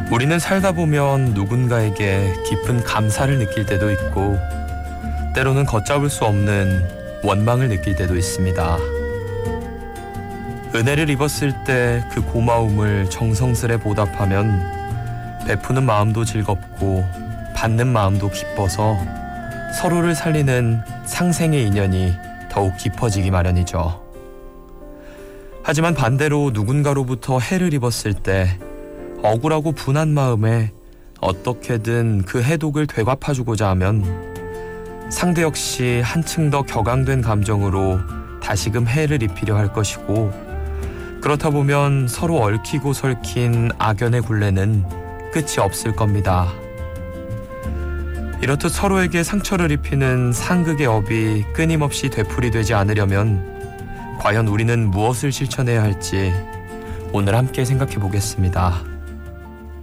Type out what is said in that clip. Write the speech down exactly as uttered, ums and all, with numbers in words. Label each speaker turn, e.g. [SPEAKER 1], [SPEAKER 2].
[SPEAKER 1] 우리는 살다 보면 누군가에게 깊은 감사를 느낄 때도 있고 때로는 걷잡을 수 없는 원망을 느낄 때도 있습니다. 은혜를 입었을 때 그 고마움을 정성스레 보답하면 베푸는 마음도 즐겁고 받는 마음도 기뻐서 서로를 살리는 상생의 인연이 더욱 깊어지기 마련이죠. 하지만 반대로 누군가로부터 해를 입었을 때 억울하고 분한 마음에 어떻게든 그 해독을 되갚아주고자 하면 상대 역시 한층 더 격앙된 감정으로 다시금 해를 입히려 할 것이고, 그렇다 보면 서로 얽히고 설킨 악연의 굴레는 끝이 없을 겁니다. 이렇듯 서로에게 상처를 입히는 상극의 업이 끊임없이 되풀이되지 않으려면 과연 우리는 무엇을 실천해야 할지 오늘 함께 생각해 보겠습니다.